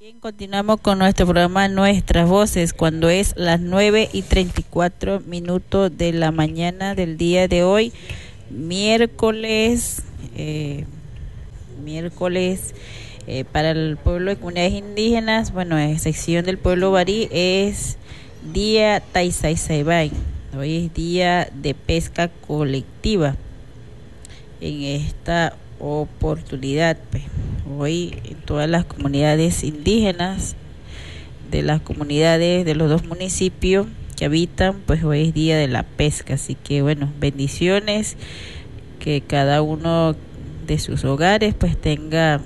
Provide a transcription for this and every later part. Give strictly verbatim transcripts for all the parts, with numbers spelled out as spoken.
Bien, continuamos con nuestro programa Nuestras Voces, cuando es las nueve y treinta y cuatro minutos de la mañana del día de hoy, miércoles, eh, miércoles eh, para el pueblo de comunidades indígenas, bueno, en sección del pueblo barí, es día Taizaisaibay. Hoy es día de pesca colectiva. En esta oportunidad, pues, hoy en todas las comunidades indígenas de las comunidades de los dos municipios que habitan, pues hoy es día de la pesca, así que bueno, bendiciones, que cada uno de sus hogares pues tenga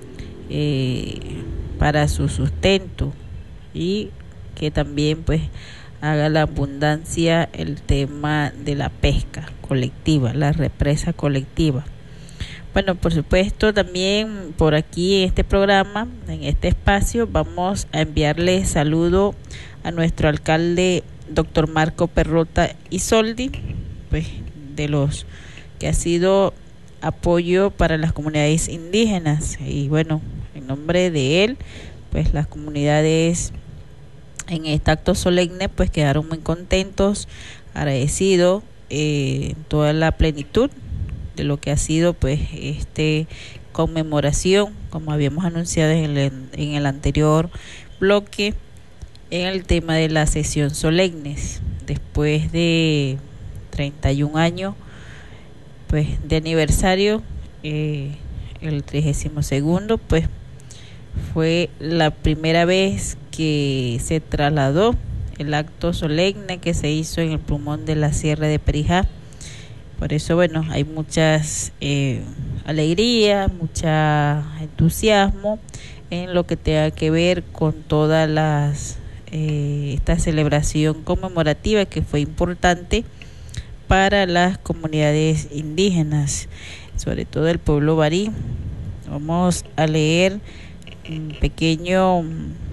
eh, para su sustento, y que también pues haga la abundancia el tema de la pesca colectiva, la represa colectiva. Bueno, por supuesto, también por aquí en este programa, en este espacio, vamos a enviarle saludo a nuestro alcalde, doctor Marco Perrota Isoldi, pues de los que ha sido apoyo para las comunidades indígenas. Y bueno, en nombre de él, pues las comunidades en este acto solemne pues quedaron muy contentos, agradecidos, eh, toda la plenitud de lo que ha sido pues este conmemoración, como habíamos anunciado en el, en el anterior bloque, en el tema de la sesión solemnes, después de treinta y un años pues de aniversario, eh, el trigésimo segundo, pues fue la primera vez que se trasladó el acto solemne que se hizo en el plumón de la Sierra de Perijá. Por eso, bueno, hay muchas eh, alegría, mucha entusiasmo en lo que tenga que ver con todas las eh, esta celebración conmemorativa que fue importante para las comunidades indígenas, sobre todo el pueblo barí. Vamos a leer un pequeño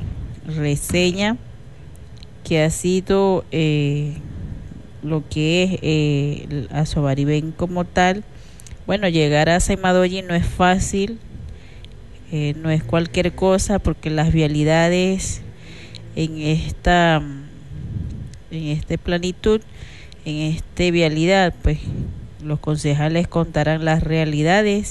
reseña que ha sido eh, lo que es eh, el Azobaribén como tal. Bueno, llegar a Saimadoyi no es fácil, eh, no es cualquier cosa, porque las vialidades en esta en este planitud, en este vialidad, pues los concejales contarán las realidades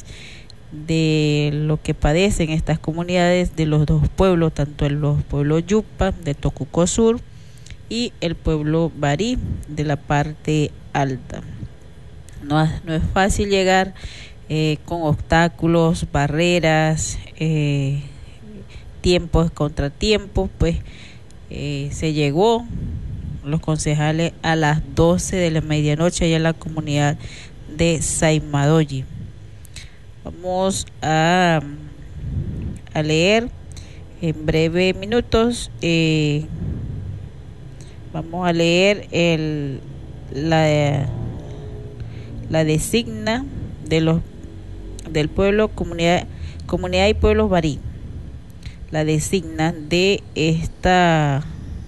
de lo que padecen estas comunidades de los dos pueblos, tanto en los pueblos Yupa de Tocuco Sur y el pueblo barí de la parte alta. No, no es fácil llegar eh, con obstáculos, barreras, eh, tiempos, contratiempos, pues eh, se llegó los concejales a las doce de la medianoche allá en la comunidad de Saimadoyi. Vamos a, a leer en breves minutos, eh, vamos a leer el, la, la designa de los del pueblo, comunidad, comunidad y pueblos barí, la designa de esta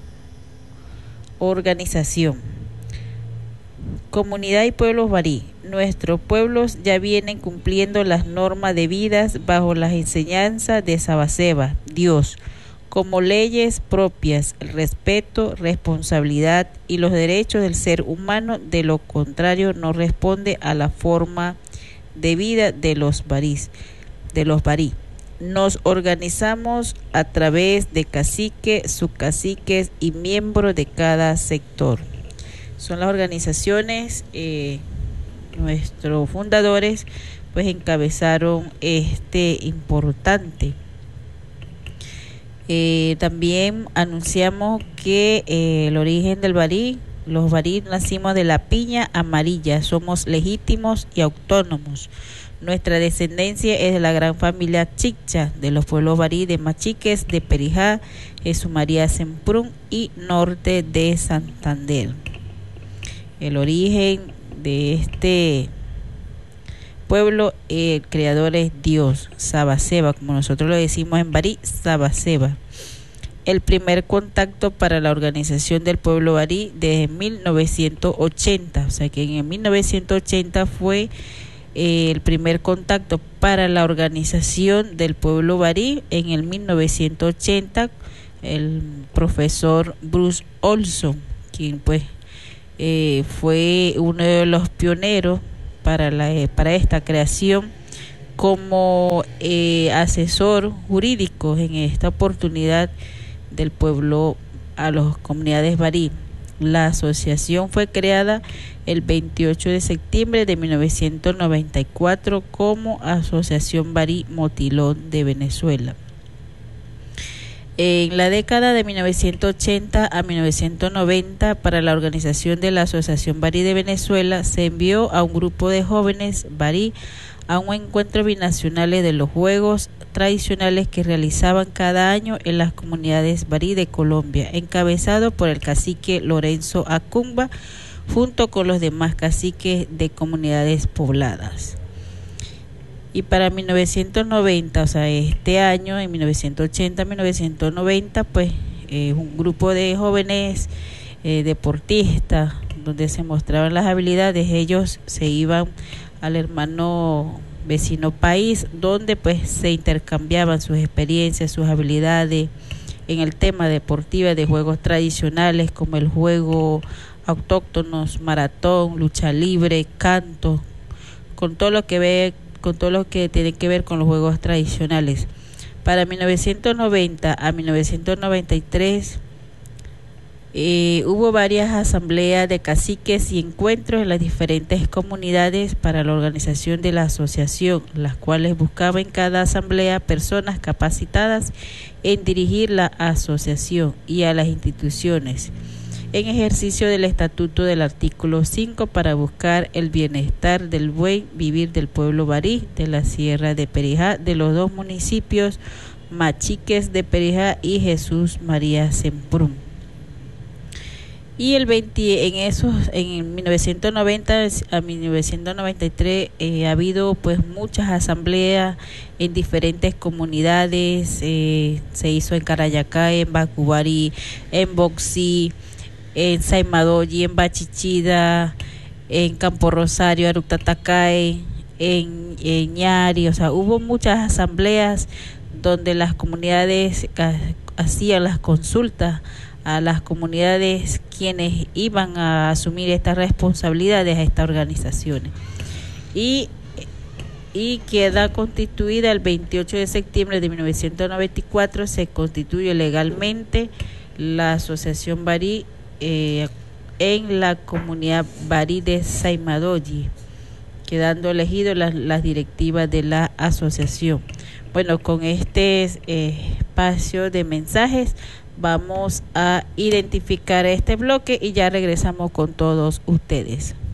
organización. Comunidad y pueblos barí. Nuestros pueblos ya vienen cumpliendo las normas debidas bajo las enseñanzas de Sabaseba, Dios, como leyes propias, el respeto, responsabilidad y los derechos del ser humano. De lo contrario, no responde a la forma de vida de los barís, de los barí. Nos organizamos a través de caciques, subcaciques y miembros de cada sector. Son las organizaciones, eh, nuestros fundadores pues encabezaron este importante. Eh, también anunciamos que eh, el origen del barí, los barí nacimos de la piña amarilla, somos legítimos y autónomos. Nuestra descendencia es de la gran familia Chicha, de los pueblos barí de Machiques, de Perijá, Jesús María Semprún y norte de Santander. El origen de este pueblo, el creador es Dios, Sabaseba, como nosotros lo decimos en barí, Sabaseba. El primer contacto para la organización del pueblo barí desde mil novecientos ochenta, o sea que en mil novecientos ochenta fue eh, el primer contacto para la organización del pueblo barí en el mil novecientos ochenta, el profesor Bruce Olson, quien pues eh, fue uno de los pioneros para, la, eh, para esta creación como eh, asesor jurídico en esta oportunidad del pueblo a las comunidades barí. La asociación fue creada el veintiocho de septiembre de mil novecientos noventa y cuatro como Asociación Barí Motilón de Venezuela. En la década de mil novecientos ochenta a mil novecientos noventa, para la organización de la Asociación Barí de Venezuela, se envió a un grupo de jóvenes barí a un encuentro binacional de los juegos tradicionales que realizaban cada año en las comunidades barí de Colombia, encabezado por el cacique Lorenzo Acumba, junto con los demás caciques de comunidades pobladas. Y para mil novecientos noventa, o sea, este año, en mil novecientos ochenta a mil novecientos noventa, pues eh, un grupo de jóvenes eh, deportistas, donde se mostraban las habilidades, ellos se iban al hermano vecino país, donde pues se intercambiaban sus experiencias, sus habilidades en el tema deportivo de juegos tradicionales como el juego autóctonos, maratón, lucha libre, canto, con todo lo que ve, con todo lo que tiene que ver con los juegos tradicionales. Para mil novecientos noventa a mil novecientos noventa y tres Eh, hubo varias asambleas de caciques y encuentros en las diferentes comunidades para la organización de la asociación, las cuales buscaban en cada asamblea personas capacitadas en dirigir la asociación y a las instituciones, en ejercicio del estatuto del artículo cinco, para buscar el bienestar del buen vivir del pueblo barí de la Sierra de Perijá, de los dos municipios Machiques de Perijá y Jesús María Semprún. Y el veinte, en esos, en mil novecientos noventa a mil novecientos noventa y tres eh, ha habido pues muchas asambleas en diferentes comunidades. Eh, se hizo en Carayacá, en Bacubarí, en Boxí, en Saimadoyi, en Bachichida, en Campo Rosario, Aructatacay, en, en Ñari. O sea, hubo muchas asambleas donde las comunidades hacían las consultas a las comunidades quienes iban a asumir estas responsabilidades a estas organizaciones, y, y queda constituida el veintiocho de septiembre de mil novecientos noventa y cuatro. Se constituye legalmente la Asociación Barí eh, en la comunidad barí de Saimadoyi, quedando elegidos las, las directivas de la asociación. Bueno, con este eh, espacio de mensajes vamos a identificar este bloque y ya regresamos con todos ustedes.